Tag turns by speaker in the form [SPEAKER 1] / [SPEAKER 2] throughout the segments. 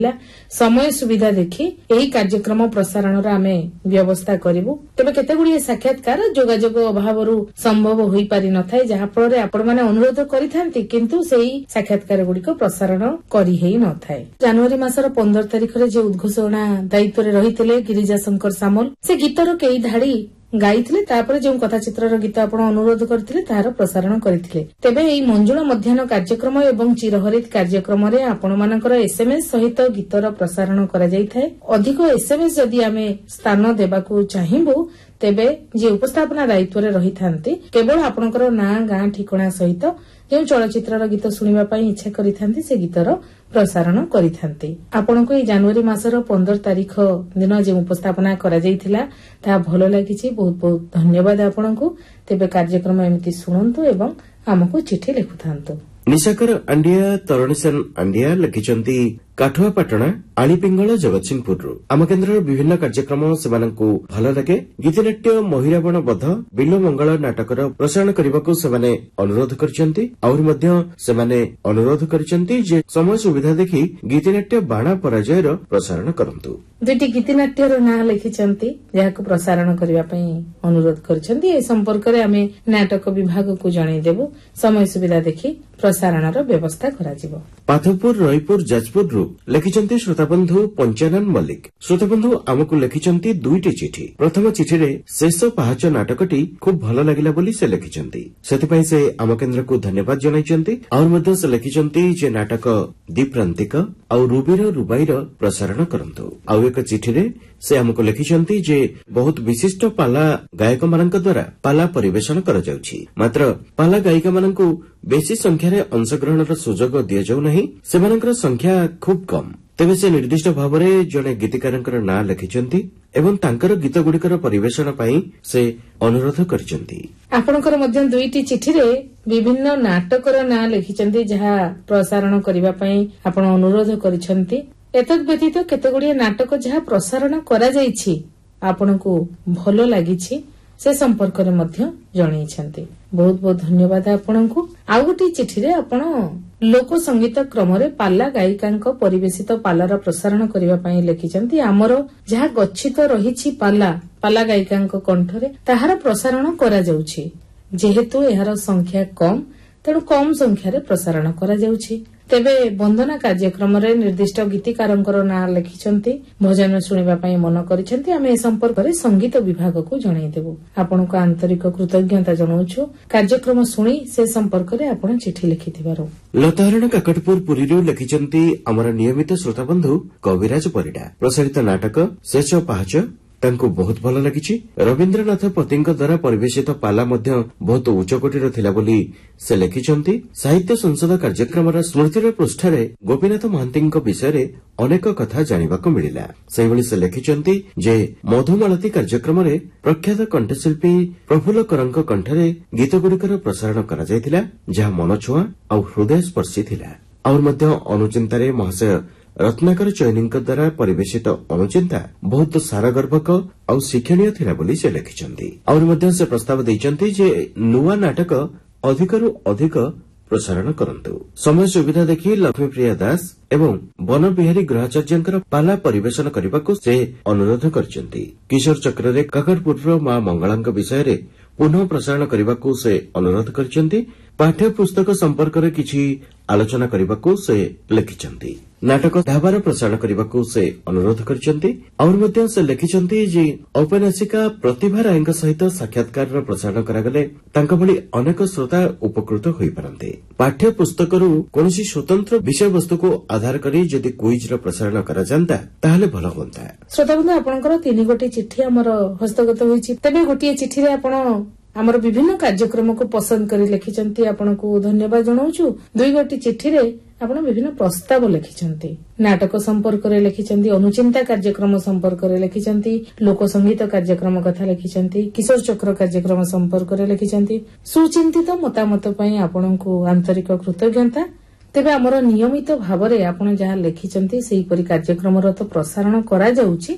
[SPEAKER 1] समय सुविधा देखि एही कार्यक्रम प्रसारण आमे व्यवस्था करिवु। तेबे केतेगुडी साक्षात्कार जोगाजोग अभावरू संभव होई पारि नथाय, जहा फଳରେ आपण माने अनुरोध करिथांती किंतु सेही साक्षात्कार गुडीक प्रसारण करि हेई नथाय। जनवरी मासर 15 तारिखरे जे उद्घोषणा दायित्व रे रहिथिले गिरिजा शंकर सामल, से गीतर केई धाड़ी गाइथिले, तापर जो कथाचित्रर गीत आपण अनुरोध करथिले तार प्रसारण करथिले। तेबे एई मंजुळा मध्याह्न कार्यक्रम एवं चिरहरित कार्यक्रम रे आपण मानकर एसएमएस सहित गीतर प्रसारण करा जायथाय। अधिक एसएमएस जदि आमे स्थान देबाकू चाहिबु तेबे जे उपस्थापना दायित्व रे रहिथांती केवल आपणकर ना गां ठिकणा सहित जो चलचित्रर गीत सुनिबा पई इच्छा करिथांती से गीतर प्रसारण करिथांती। आपनको ए जनवरी मासर 15 तारिख दिन जे उपस्थापना करा जायथिला ता भलो लागिछि। बहुत बहुत धन्यवाद आपनको। तेबे कार्यक्रम एमिति सुनंतु एवं हमकु चिठी लिखुथांतु।
[SPEAKER 2] Nishakar India तरणीसेन India लिखिचंती काठुआपाटଣା आलीपिंगल Jagatsinghpur. आम केन्द्र विभिन्न कार्यक्रम सेमानंकु भल लगे। गीतनाट्य महिरावण बध बिलो मंगल नाटकर प्रसारण करने सेमाने अनुरोध करछंती। आउर मध्य सेमाने अनुरोध करछंती जे समय सुविधा देखि गीतनाट्य बाणा पराजयर प्रसारण करंतु।
[SPEAKER 1] दुईटी गीतनाट्यर ना लिखिचंती जाहाको प्रसारण करबा पई अनुरोध करछंती। ए संपर्क रे आमे नाटक विभाग को जणाई देबु। समय सुविधा देखि प्रसारणर व्यवस्था करा जिवो।
[SPEAKER 2] पाथपुर रईपुर जाजपुर लिखिचंती श्रोताबंधु पंचानन मल्लिक। श्रोताबंधु आमको लिखिचंती दुईटी चिठी। प्रथम चिठी रे शेष पाहाच नाटकटी खूब भल लागिला बोली से लिखिचंती। सेतिपई से आम केन्द्र को धन्यवाद जणाइचंती। और मध्य से लिखिचंती जे नाटक दीप्रांतिक और रुबीर रुबाईर प्रसारण करंतु। आउ एक चिठी रे से आमको लिखिचंती जे बहुत विशिष्ट पाला गायक मानक द्वारा पाला परिवेषण करा जाउछि, मात्र पाला गायिका मानकु बेसी संख्यारे अंशग्रहणर सुजोग दिया जाउ नाही। सेमानकर संख्या खूब कम। तेबे से निर्दिष्ट भावरे जणे गीतिकारंकर नाम लिखिचंती एवं तांकर गीत गुड़िकर परिवेषण पई से अनुरोध करचंती।
[SPEAKER 1] आपणकर मध्य दुईटी चिठी रे विभिन्न नाटकर नाम लिखिचंती जहा प्रसारण करिबा पई आपण अनुरोध करिसंती। एतद व्यतीत केतेगुडी नाटक जहा प्रसारण करा जाईछि आपणको भलो लागिछि से संपर्क रे मध्य जणाइछंती। बहुत बहुत धन्यवाद आपणको। आउ गोटी चिठी रे आपण लोक संगीत क्रम रे पाला गायिकांक परिवेशित पालार प्रसारण करिबा पई लिखिचंती। हमर जहा गच्छित रहिछि पाला पाला गायिकांक कंठरे ताहार प्रसारण करा जाउछि। जेहेतु एहार संख्या कम तेणु कम संख्यारे प्रसारण करा जाउछि। तेबे वंदना कार्यक्रम रे निर्दिष्ट गीतिकारंकर नाम लिखिचंती। भजन सुनिबा पई मन करिसंती। आमे ए संपर्क रे संगीत विभाग को जणाई देबो। आपनको आंतरिक कृतज्ञता जणाउछु। कार्यक्रम सुनी से संपर्क रे आपण चिठी लिखिथिबारो।
[SPEAKER 2] लताहरण काकटपुर पुरीरू लिखिचंती हमर नियमित श्रोताबंधु कविराज परिडा। प्रसारित नाटक शेष पाहाच तांको बहुत भल लागिछि। रवीन्द्रनाथ पतिंक द्वारा परिवेशित पाला मध्य बहुत उच्चकोटीर थिला बोली से लिखिचंती। साहित्य संसद कार्यक्रमर स्मृतिर पृष्ठरे गोपीनाथ महांतीଙ୍କ विषय अनेक कथा जानिबाको मिलिला। सेहिभଳି से लिखिचंती जे मधुमालती कार्यक्रमरे प्रख्यात कंठशिल्पी प्रफुल्ल करंक कंठरे गीतगुड़िकर प्रसारण करा जायतिला, जहा मनछुआ और हृदयस्पर्शी थिला। और मध्य अनुचिंतारे महाशय रत्नाकर चयनीଙ୍କ द्वारा परिवेशित अनुचिंता बहुत सारगर्भक और शिक्षणीय थिला बोली से लिखिचंती। और मध्य से प्रस्ताव दैचंती जे नुआ नाटक अधिकरु अधिक प्रसारण करंतु। समय सुविधा देखि लक्ष्मीप्रिया दास एवं वन बिहारी ग्रहाचार्यंकर पाला परिवेषण करबाकू से अनुरोध करचंती। किशोर चक्र रे काकटपुर मां मंगलांक विषय रे पुनः प्रसारण करबाकू से अनुरोध करचंती। पाठ्य पुस्तक संपर्क रे किछि आलोचना करबाकू से लिखिचंती। नाटक धाबार प्रसारण करबाकू से अनुरोध करचंती। और मध्य से लिखिचंती जे औपन्यासिका प्रतिभा रायଙ୍କ सहित साक्षात्कार प्रसारण करागले तांका भली अनेक श्रोता उपकृत होई पारंते। पाठ्य पुस्तकरू कोनोसी स्वतंत्र विषय वस्तु को आधार करी जदि क्विज रो प्रसारण करा जानता ताहले भलो होंता।
[SPEAKER 1] श्रोता बंधु आपनकर 3 गोटी चिठी हमर हस्तगत होईछि। तबे गोटी चिठी रे आपण हमर विभिन्न कार्यक्रम को पसंद करी लिखिचंती। आपनको धन्यवाद जणाउछु। 2 गोटी चिठी रे आपण विभिन्न प्रस्ताव लिखिचंती। नाटक संपर्क रे लिखिचंती, अनुचिंता कार्यक्रम संपर्क रे लिखिचंती, लोक संगीत कार्यक्रम कथा लिखिचंती, किशोर चक्र कार्यक्रम संपर्क रे लिखिचंती। सुचिंतित मतामत पई आपनको आंतरिक कृतज्ञता। तेबे हमर नियमित भावरे आपण जहा लिखिचंती सेही परि कार्यक्रम रो तो प्रसारण करा जाउची।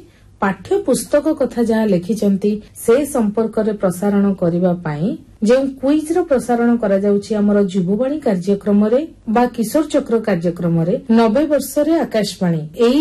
[SPEAKER 1] ପାଠ୍ୟ ପୁସ୍ତକ କଥା ଯାହା ଲେଖିଛନ୍ତି ସେ ସମ୍ପର୍କରେ ପ୍ରସାରଣ କରିବା ପାଇଁ ଯେଉଁ କୁଇଜର ପ୍ରସାରଣ କରାଯାଉଛି ଆମର ଯୁବବାଣୀ କାର୍ଯ୍ୟକ୍ରମରେ ବା କିଶୋର ଚକ୍ର କାର୍ଯ୍ୟକ୍ରମରେ 90 ବର୍ଷରେ ଆକାଶବାଣୀ ଏହି